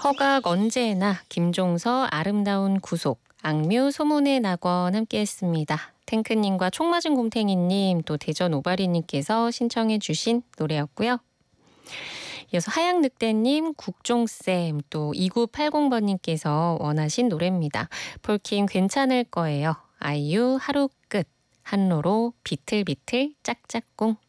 허각 언제나, 김종서 아름다운 구속, 악뮤 소문의 낙원 함께했습니다. 탱크님과 총 맞은 곰탱이님 또 대전 오바리님께서 신청해 주신 노래였고요. 이어서 하양늑대님, 국종쌤 또 2980번님께서 원하신 노래입니다. 폴킴 괜찮을 거예요. 아이유 하루 끝, 한로로 비틀비틀 짝짝꿍.